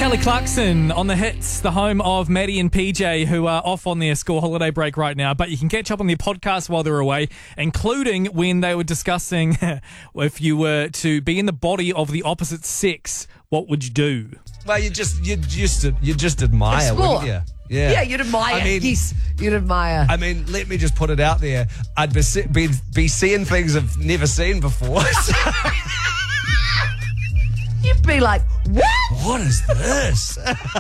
Kelly Clarkson on the hits, the home of Maddie and PJ, who are off on their school holiday break right now. But you can catch up on their podcast while they're away, including when they were discussing if you were to be in the body of the opposite sex, what would you do? Well, you just admire, Explore. wouldn't you? Yeah, you'd admire. I mean, yes, you'd admire. I mean, let me just put it out there. I'd be seeing things I've never seen before. You'd be like, what? What is this?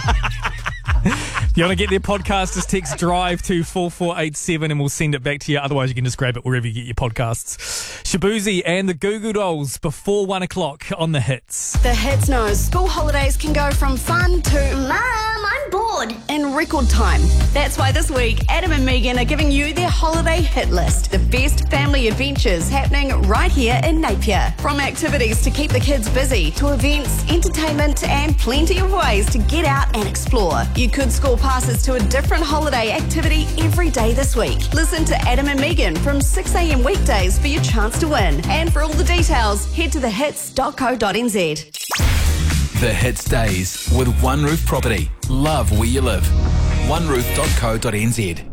If you want to get their podcast, just text DRIVE to 4487 and we'll send it back to you. Otherwise, you can just grab it wherever you get your podcasts. Shabuzi and the Goo Goo Dolls before 1 o'clock on the hits. The Hits knows school holidays can go from fun to Mum, I'm bored. in record time. That's why this week, Adam and Megan are giving you their holiday hit list. The best family adventures happening right here in Napier. From activities to keep the kids busy, to events, entertainment, and plenty of ways to get out and explore. You could score passes to a different holiday activity every day this week. Listen to Adam and Megan from 6 a.m. weekdays for your chance to win. And for all the details, head to thehits.co.nz. The Hits Days with One Roof Property. Love where you live. oneroof.co.nz.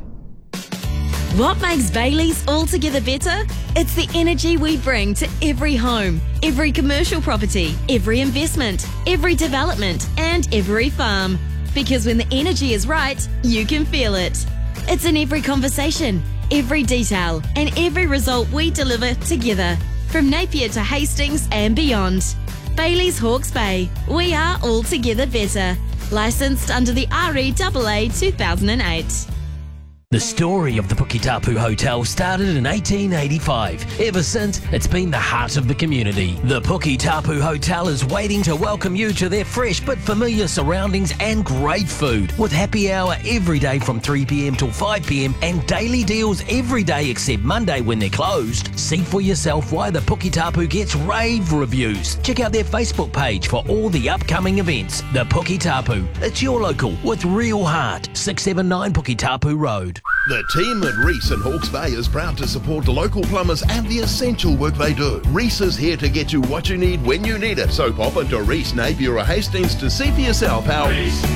What makes Bailey's altogether better? It's the energy we bring to every home, every commercial property, every investment, every development, and every farm. Because when the energy is right, you can feel it. It's in every conversation, every detail, and every result we deliver together. From Napier to Hastings and beyond. Bailey's Hawke's Bay. We are altogether better. Licensed under the REAA 2008. The story of the Puketapu Hotel started in 1885. Ever since, it's been the heart of the community. The Puketapu Hotel is waiting to welcome you to their fresh but familiar surroundings and great food. With happy hour every day from 3 p.m. till 5 p.m. and daily deals every day except Monday when they're closed. See for yourself why the Puketapu gets rave reviews. Check out their Facebook page for all the upcoming events. The Puketapu. It's your local with real heart. 679 Puketapu Road. The team at Reese in Hawke's Bay is proud to support local plumbers and the essential work they do. Reese is here to get you what you need when you need it. So pop into Reese, Napier or Hastings to see for yourself how